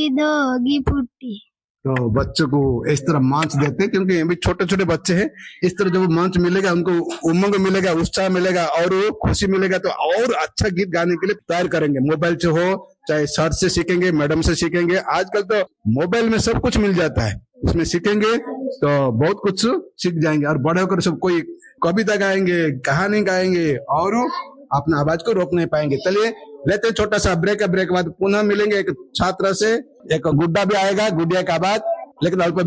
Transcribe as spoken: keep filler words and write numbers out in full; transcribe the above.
दोगी पुट्टी। तो बच्चों को इस तरह मंच देते हैं, क्योंकि ये भी छोटे छोटे बच्चे हैं। इस तरह जब मंच मिलेगा उनको उमंग मिलेगा, उत्साह मिलेगा और वो खुशी मिलेगा, तो और अच्छा गीत गाने के लिए तैयार करेंगे। मोबाइल से हो चाहे सर से सीखेंगे, मैडम से सीखेंगे। आजकल तो मोबाइल में सब कुछ मिल जाता है, उसमें सीखेंगे तो बहुत कुछ सीख जाएंगे। और बड़े होकर सब कोई कविता गाएंगे, कहानी गाएंगे और अपना आवाज को रोक नहीं पाएंगे। चलिए लेते छोटा सा ब्रेक। ब्रेक के बाद पुनः मिलेंगे एक छात्र से, एक गुड्डा भी आएगा, गुडिया का आवाज, लेकिन अल्प